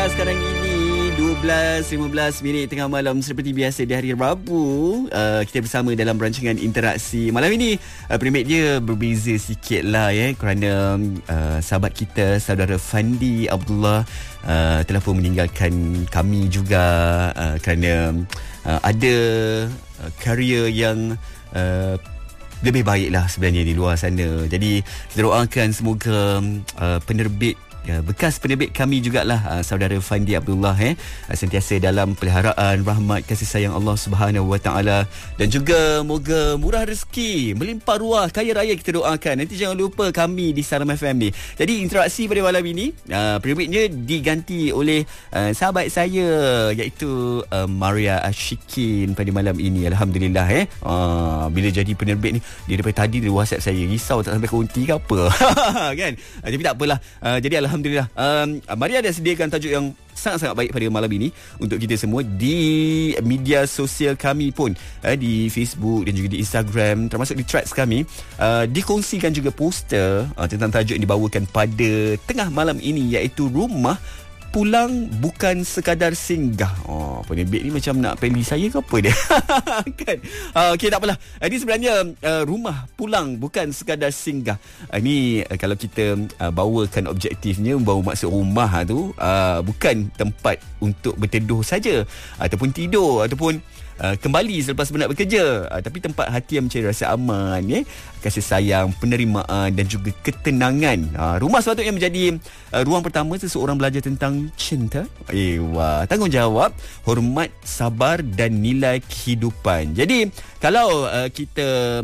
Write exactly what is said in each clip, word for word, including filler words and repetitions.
sekarang ini dua belas lima belas minit tengah malam seperti biasa di hari Rabu. Uh, kita bersama dalam rancangan interaksi. Malam ini uh, primat dia berbeza sikit lah ya, kerana uh, sahabat kita, saudara Fandi Abdullah uh, telah pun meninggalkan kami juga uh, kerana uh, ada uh, karya yang uh, lebih baiklah sebenarnya di luar sana. Jadi kita doakan semoga uh, penerbit, ya, bekas penerbit kami jugalah uh, saudara Fandi Abdullah eh uh, sentiasa dalam peliharaan rahmat kasih sayang Allah Subhanahu Wa Taala, dan juga moga murah rezeki, melimpah ruah, kaya raya kita doakan. Nanti jangan lupa kami di Salam F M ni. Jadi interaksi pada malam ini uh, penerbitnya diganti oleh uh, sahabat saya, iaitu uh, Maria Ashikin pada malam ini. Alhamdulillah eh uh, bila jadi penerbit ni, dia daripada tadi dia WhatsApp saya, risau tak sampai konti ke apa kan. Uh, tapi tak apalah. Uh, jadi alhamdulillah Alhamdulillah. Um, Maria dah sediakan tajuk yang sangat-sangat baik pada malam ini untuk kita semua di media sosial kami pun, uh, di Facebook dan juga di Instagram, termasuk di threads kami. Uh, dikongsikan juga poster uh, tentang tajuk yang dibawakan pada tengah malam ini, iaitu Rumah Pulang Bukan Sekadar Singgah. Oh, penerbit ni macam nak pilih saya ke apa dia? Kan? Uh, Okey, tak apalah. Uh, ini sebenarnya uh, Rumah Pulang Bukan Sekadar Singgah. Uh, ini uh, kalau kita uh, bawakan objektifnya, bawa maksud rumah uh, tu uh, bukan tempat untuk berteduh saja, ataupun tidur, ataupun Uh, kembali selepas penat bekerja, uh, tapi tempat hati yang mencari rasa aman, eh? kasih sayang, penerimaan dan juga ketenangan. Uh, rumah sepatutnya menjadi uh, ruang pertama seseorang belajar tentang cinta, ewa, tanggungjawab, hormat, sabar dan nilai kehidupan. Jadi kalau uh, kita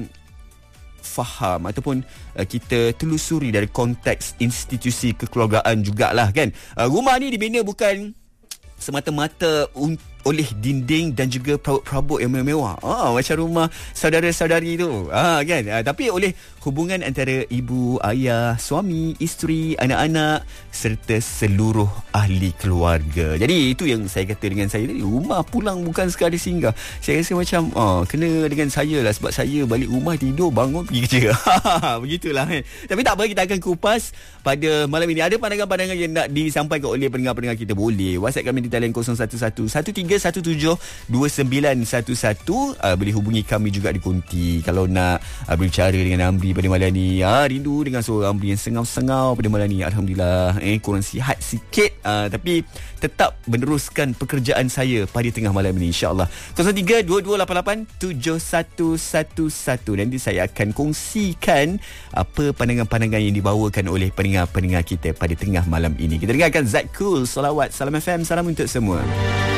faham ataupun uh, kita telusuri dari konteks institusi kekeluargaan jugalah kan, uh, rumah ni dibina bukan semata-mata untuk oleh dinding dan juga perabot-perabot yang mewah, ah, macam rumah saudara-saudari tu, ah, kan, ah, tapi oleh hubungan antara ibu, ayah, suami, isteri, anak-anak serta seluruh ahli keluarga. Jadi itu yang saya kata dengan saya tadi, rumah pulang bukan sekadar singgah. Saya rasa macam ah, kena dengan saya lah, sebab saya balik rumah, tidur, bangun, pergi kerja. Begitulah kan. Tapi tak apa, kita akan kupas pada malam ini. Ada pandangan-pandangan yang nak disampaikan oleh pendengar-pendengar kita, boleh WhatsApp kami di talian kosong satu satu satu tiga satu tujuh dua sembilan satu satu. Uh, boleh hubungi kami juga di konti kalau nak uh, berbicara dengan Amri pada malam ni. Ah, rindu dengan suara Amri yang sengau-sengau pada malam ni. Alhamdulillah eh kurang sihat sikit, uh, tapi tetap meneruskan pekerjaan saya pada tengah malam ini, insya-Allah. kosong tiga dua dua lapan lapan tujuh satu satu satu. Nanti saya akan kongsikan apa pandangan-pandangan yang dibawakan oleh pendengar-pendengar kita pada tengah malam ini. Kita dengarkan Zat Cool, Salawat, Salam F M, salam untuk semua.